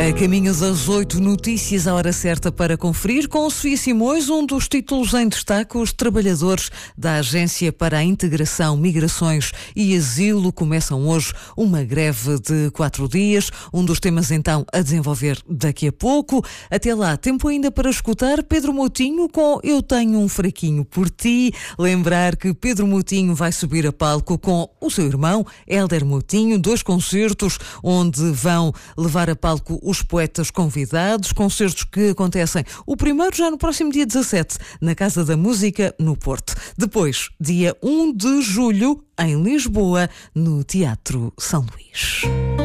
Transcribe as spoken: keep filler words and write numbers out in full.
A caminho das oito, notícias à hora certa para conferir. Com Sofia Simões, um dos títulos em destaque: os trabalhadores da Agência para a Integração, Migrações e Asilo começam hoje uma greve de quatro dias. Um dos temas então a desenvolver daqui a pouco. Até lá, tempo ainda para escutar Pedro Moutinho com Eu Tenho um Fraquinho por Ti. Lembrar que Pedro Moutinho vai subir a palco com o seu irmão, Hélder Moutinho, dois concertos onde vão levar a palco os poetas convidados, concertos que acontecem o primeiro já no próximo dia dezassete, na Casa da Música, no Porto. Depois, dia um de julho, em Lisboa, no Teatro São Luís.